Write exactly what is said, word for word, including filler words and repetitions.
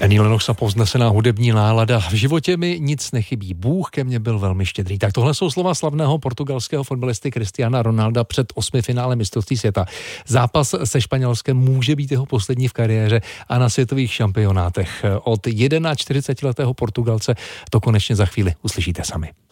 Annie Lennox a povznesená hudební nálada. V životě mi nic nechybí. Bůh ke mně byl velmi štědrý. Tak tohle jsou slova slavného portugalského fotbalisty Cristiana Ronalda před osmi finále mistrovství světa. Zápas se Španělskem může být jeho poslední v kariéře a na světových šampionátech. Od čtyřicetiletého Portugalce to konečně za chvíli uslyšíte sami.